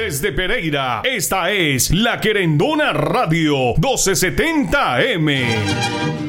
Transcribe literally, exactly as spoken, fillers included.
Desde Pereira, esta es La Querendona Radio doce setenta A M.